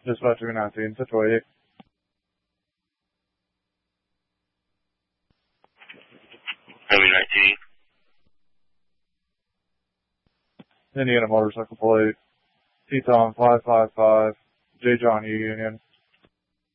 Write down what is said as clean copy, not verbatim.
Dispatch 319, Situate. Highway 19. Indiana motorcycle plate. Teton 555, J. John U. Union.